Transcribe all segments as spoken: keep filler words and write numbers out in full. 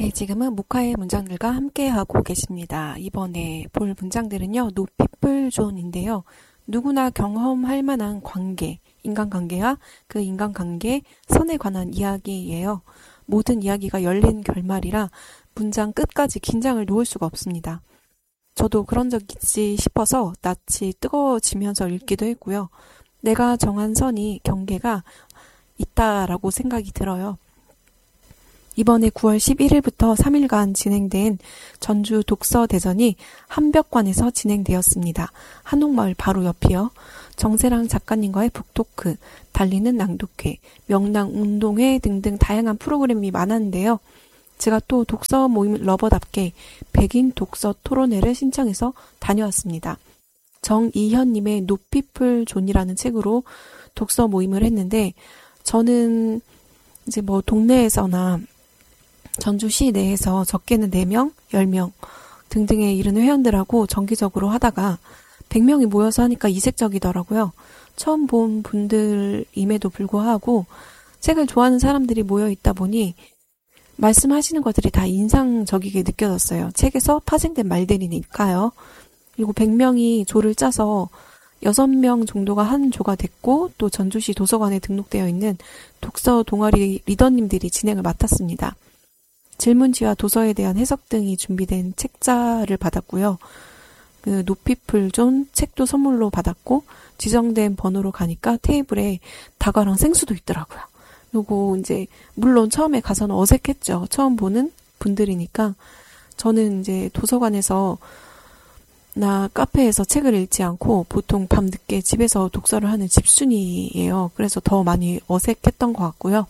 네, 지금은 모카의 문장들과 함께하고 계십니다. 이번에 볼 문장들은요, 노피플존인데요. 누구나 경험할 만한 관계, 인간관계와 그 인간관계 선에 관한 이야기예요. 모든 이야기가 열린 결말이라 문장 끝까지 긴장을 놓을 수가 없습니다. 저도 그런 적 있지 싶어서 낯이 뜨거워지면서 읽기도 했고요. 내가 정한 선이 경계가 있다라고 생각이 들어요. 이번에 구월 십일일부터 삼 일간 진행된 전주 독서대전이 한벽관에서 진행되었습니다. 한옥마을 바로 옆이요. 정세랑 작가님과의 북토크, 달리는 낭독회, 명랑 운동회 등등 다양한 프로그램이 많았는데요. 제가 또 독서 모임 러버답게 백인 독서 토론회를 신청해서 다녀왔습니다. 정이현님의 노피플존이라는 책으로 독서 모임을 했는데, 저는 이제 뭐 동네에서나 전주시 내에서 적게는 네 명, 열 명 등등에 이르는 회원들하고 정기적으로 하다가 백 명이 모여서 하니까 이색적이더라고요. 처음 본 분들임에도 불구하고 책을 좋아하는 사람들이 모여 있다 보니 말씀하시는 것들이 다 인상적이게 느껴졌어요. 책에서 파생된 말들이니까요. 그리고 백 명이 조를 짜서 여섯 명 정도가 한 조가 됐고, 또 전주시 도서관에 등록되어 있는 독서 동아리 리더님들이 진행을 맡았습니다. 질문지와 도서에 대한 해석 등이 준비된 책자를 받았고요. 그 노피플존 책도 선물로 받았고, 지정된 번호로 가니까 테이블에 다과랑 생수도 있더라고요. 요거 이제 물론 처음에 가서는 어색했죠. 처음 보는 분들이니까. 저는 이제 도서관에서 나 카페에서 책을 읽지 않고 보통 밤늦게 집에서 독서를 하는 집순이예요. 그래서 더 많이 어색했던 것 같고요.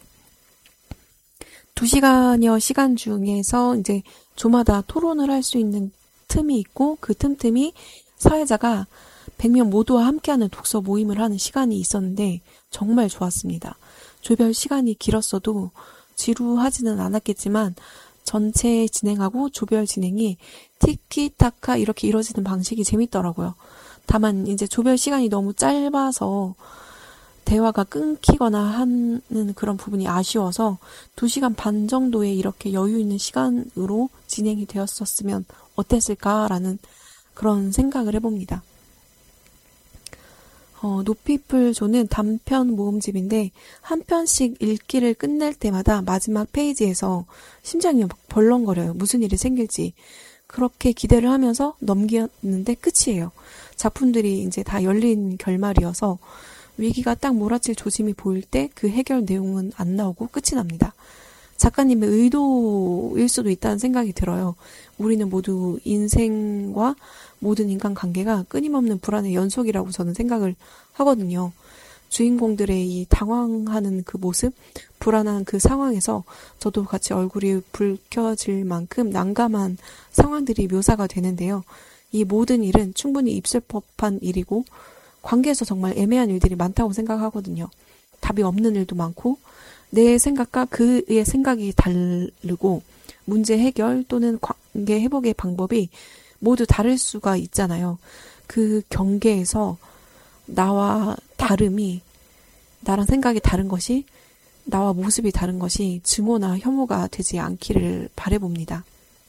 두 시간여 시간 중에서 이제 조마다 토론을 할 수 있는 틈이 있고, 그 틈틈이 사회자가 백 명 모두와 함께하는 독서 모임을 하는 시간이 있었는데 정말 좋았습니다. 조별 시간이 길었어도 지루하지는 않았겠지만 전체 진행하고 조별 진행이 티키타카 이렇게 이루어지는 방식이 재밌더라고요. 다만 이제 조별 시간이 너무 짧아서 대화가 끊기거나 하는 그런 부분이 아쉬워서 두 시간 반 정도의 이렇게 여유 있는 시간으로 진행이 되었었으면 어땠을까라는 그런 생각을 해봅니다. 어, 노피플존은 단편 모음집인데 한 편씩 읽기를 끝낼 때마다 마지막 페이지에서 심장이 막 벌렁거려요. 무슨 일이 생길지. 그렇게 기대를 하면서 넘겼는데 끝이에요. 작품들이 이제 다 열린 결말이어서 위기가 딱 몰아칠 조짐이 보일 때 그 해결 내용은 안 나오고 끝이 납니다. 작가님의 의도일 수도 있다는 생각이 들어요. 우리는 모두 인생과 모든 인간관계가 끊임없는 불안의 연속이라고 저는 생각을 하거든요. 주인공들의 이 당황하는 그 모습, 불안한 그 상황에서 저도 같이 얼굴이 붉혀질 만큼 난감한 상황들이 묘사가 되는데요. 이 모든 일은 충분히 있을 법한 일이고 관계에서 정말 애매한 일들이 많다고 생각하거든요. 답이 없는 일도 많고 내 생각과 그의 생각이 다르고 문제 해결 또는 관계 회복의 방법이 모두 다를 수가 있잖아요. 그 경계에서 나와 다름이, 나랑 생각이 다른 것이, 나와 모습이 다른 것이 증오나 혐오가 되지 않기를 바라봅니다.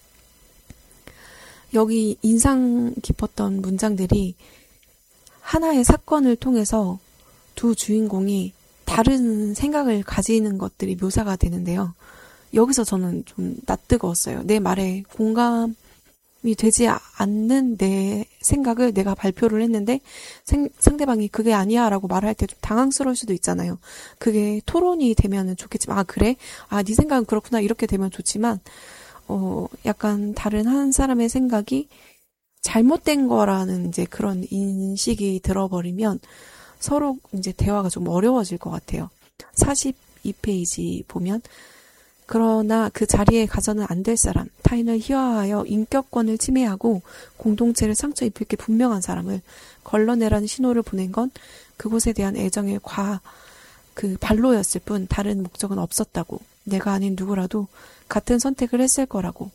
여기 인상 깊었던 문장들이 하나의 사건을 통해서 두 주인공이 다른 생각을 가지는 것들이 묘사가 되는데요. 여기서 저는 좀 낯뜨거웠어요. 내 말에 공감이 되지 않는 내 생각을 내가 발표를 했는데 생, 상대방이 그게 아니야 라고 말할 때 좀 당황스러울 수도 있잖아요. 그게 토론이 되면 좋겠지만 아 그래? 아 네 생각은 그렇구나 이렇게 되면 좋지만 어 약간 다른 한 사람의 생각이 잘못된 거라는 이제 그런 인식이 들어버리면 서로 이제 대화가 좀 어려워질 것 같아요. 사십이 페이지 보면 그러나 그 자리에 가서는 안 될 사람, 타인을 희화하여 인격권을 침해하고 공동체를 상처 입힐 게 분명한 사람을 걸러내라는 신호를 보낸 건 그곳에 대한 애정의 과, 그 발로였을 뿐 다른 목적은 없었다고. 내가 아닌 누구라도 같은 선택을 했을 거라고.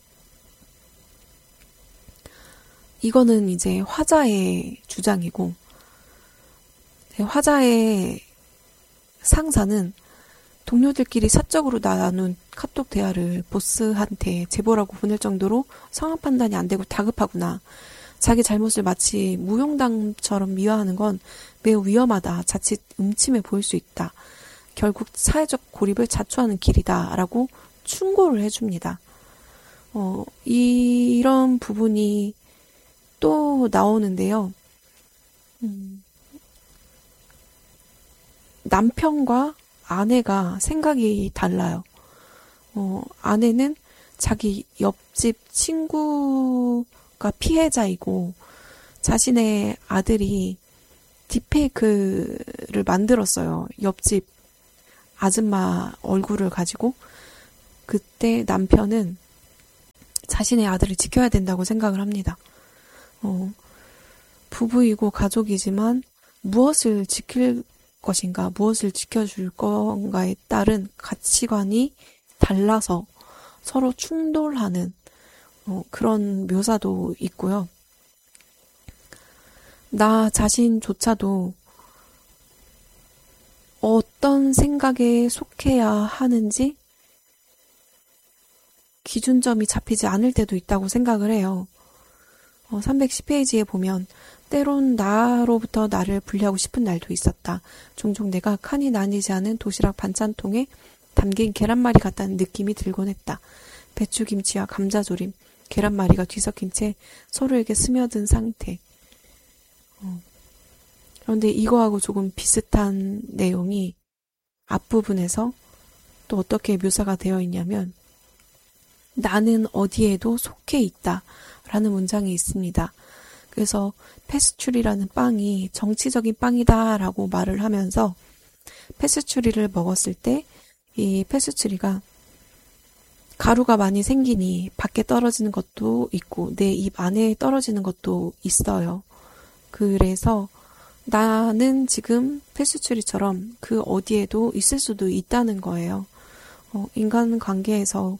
이거는 이제 화자의 주장이고, 화자의 상사는 동료들끼리 사적으로 나눈 카톡 대화를 보스한테 제보라고 보낼 정도로 상황 판단이 안 되고 다급하구나. 자기 잘못을 마치 무용담처럼 미화하는 건 매우 위험하다. 자칫 음침해 보일 수 있다. 결국 사회적 고립을 자초하는 길이다. 라고 충고를 해줍니다. 어, 이, 이런 부분이 또 나오는데요. 음, 남편과 아내가 생각이 달라요. 어, 아내는 자기 옆집 친구가 피해자이고 자신의 아들이 딥페이크를 만들었어요. 옆집 아줌마 얼굴을 가지고. 그때 남편은 자신의 아들을 지켜야 된다고 생각을 합니다. 어, 부부이고 가족이지만 무엇을 지킬 것인가, 무엇을 지켜줄 건가에 따른 가치관이 달라서 서로 충돌하는 어, 그런 묘사도 있고요. 나 자신조차도 어떤 생각에 속해야 하는지 기준점이 잡히지 않을 때도 있다고 생각을 해요. 어, 삼백십 페이지에 보면 때론 나로부터 나를 분리하고 싶은 날도 있었다. 종종 내가 칸이 나뉘지 않은 도시락 반찬통에 담긴 계란말이 같다는 느낌이 들곤 했다. 배추김치와 감자조림, 계란말이가 뒤섞인 채 서로에게 스며든 상태. 어. 그런데 이거하고 조금 비슷한 내용이 앞부분에서 또 어떻게 묘사가 되어 있냐면 나는 어디에도 속해 있다 라는 문장이 있습니다. 그래서 페스츄리라는 빵이 정치적인 빵이다 라고 말을 하면서 페스츄리를 먹었을 때 이 페스츄리가 가루가 많이 생기니 밖에 떨어지는 것도 있고 내 입 안에 떨어지는 것도 있어요. 그래서 나는 지금 페스츄리처럼 그 어디에도 있을 수도 있다는 거예요. 어, 인간 관계에서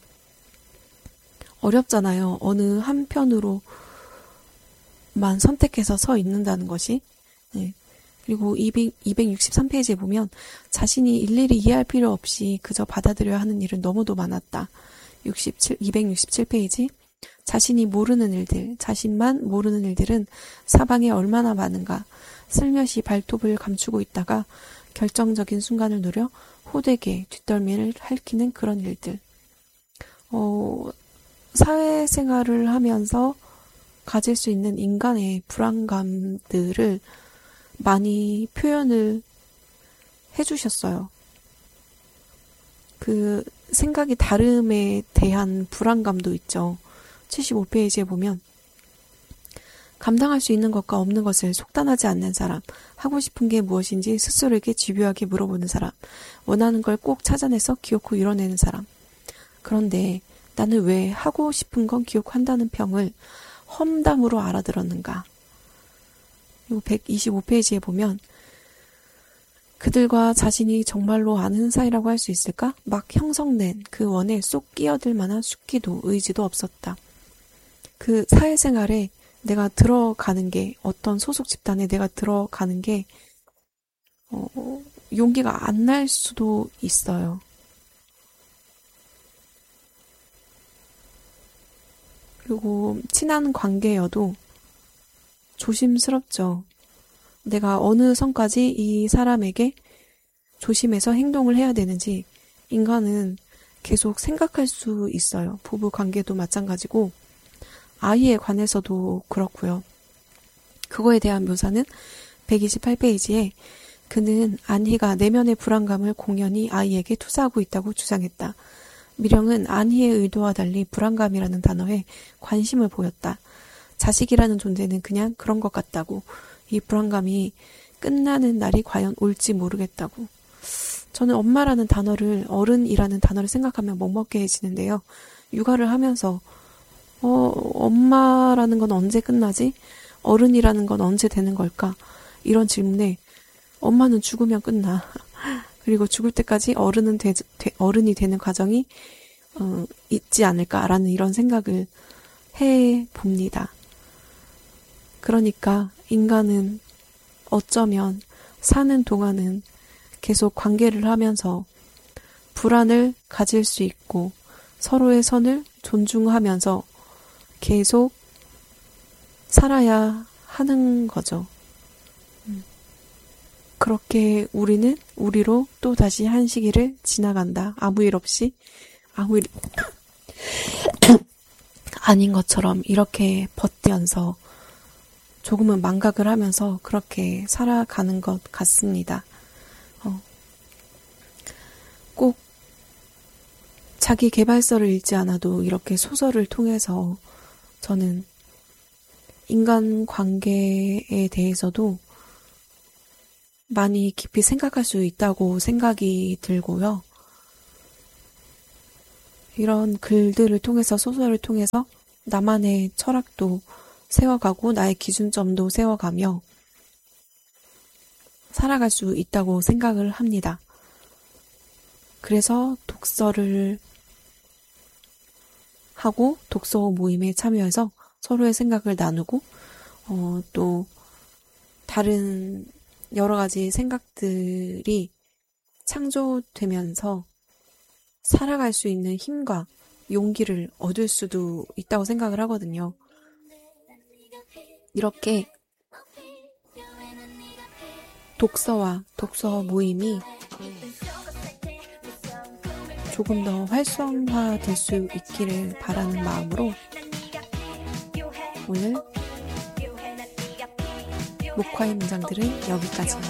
어렵잖아요. 어느 한편으로만 선택해서 서 있는다는 것이. 네. 그리고 이백육십삼 페이지에 보면 자신이 일일이 이해할 필요 없이 그저 받아들여야 하는 일은 너무도 많았다. 육십칠, 이백육십칠 페이지 자신이 모르는 일들, 자신만 모르는 일들은 사방에 얼마나 많은가. 슬며시 발톱을 감추고 있다가 결정적인 순간을 노려 호되게 뒷덜미를 핥히는 그런 일들. 어, 사회생활을 하면서 가질 수 있는 인간의 불안감들을 많이 표현을 해주셨어요. 그 생각이 다름에 대한 불안감도 있죠. 칠십오 페이지에 보면 감당할 수 있는 것과 없는 것을 속단하지 않는 사람, 하고 싶은 게 무엇인지 스스로에게 집요하게 물어보는 사람, 원하는 걸 꼭 찾아내서 기어코 이뤄내는 사람. 그런데 나는 왜 하고 싶은 건 기억한다는 평을 험담으로 알아들었는가? 그리고 백이십오 페이지에 보면 그들과 자신이 정말로 아는 사이라고 할 수 있을까? 막 형성된 그 원에 쏙 끼어들 만한 숙기도 의지도 없었다. 그 사회생활에 내가 들어가는 게, 어떤 소속 집단에 내가 들어가는 게 어, 용기가 안 날 수도 있어요. 그리고 친한 관계여도 조심스럽죠. 내가 어느 선까지 이 사람에게 조심해서 행동을 해야 되는지 인간은 계속 생각할 수 있어요. 부부 관계도 마찬가지고 아이에 관해서도 그렇고요. 그거에 대한 묘사는 백이십팔 페이지에 그는 안희가 내면의 불안감을 공연히 아이에게 투사하고 있다고 주장했다. 미령은 안희의 의도와 달리 불안감이라는 단어에 관심을 보였다. 자식이라는 존재는 그냥 그런 것 같다고. 이 불안감이 끝나는 날이 과연 올지 모르겠다고. 저는 엄마라는 단어를, 어른이라는 단어를 생각하면 먹먹해지는데요. 육아를 하면서 어, 엄마라는 건 언제 끝나지? 어른이라는 건 언제 되는 걸까? 이런 질문에 엄마는 죽으면 끝나. 그리고 죽을 때까지 어른은 되, 되, 어른이 되는 과정이 어, 있지 않을까라는 이런 생각을 해 봅니다. 그러니까 인간은 어쩌면 사는 동안은 계속 관계를 하면서 불안을 가질 수 있고 서로의 선을 존중하면서 계속 살아야 하는 거죠. 그렇게 우리는 우리로 또 다시 한 시기를 지나간다. 아무 일 없이 아무 일 아닌 것처럼 이렇게 버티면서 조금은 망각을 하면서 그렇게 살아가는 것 같습니다. 어, 꼭 자기 개발서를 읽지 않아도 이렇게 소설을 통해서 저는 인간관계에 대해서도 많이 깊이 생각할 수 있다고 생각이 들고요. 이런 글들을 통해서, 소설을 통해서 나만의 철학도 세워가고 나의 기준점도 세워가며 살아갈 수 있다고 생각을 합니다. 그래서 독서를 하고 독서 모임에 참여해서 서로의 생각을 나누고 어, 또 다른 여러 가지 생각들이 창조되면서 살아갈 수 있는 힘과 용기를 얻을 수도 있다고 생각을 하거든요. 이렇게 독서와 독서 모임이 조금 더 활성화될 수 있기를 바라는 마음으로 오늘 목화의 문장들은 여기까지.